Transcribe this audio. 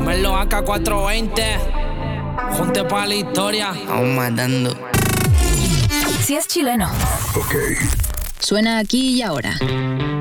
Melo AK420. Junte pa' la historia. Aún matando. Si es chileno. Ok. Suena aquí y ahora.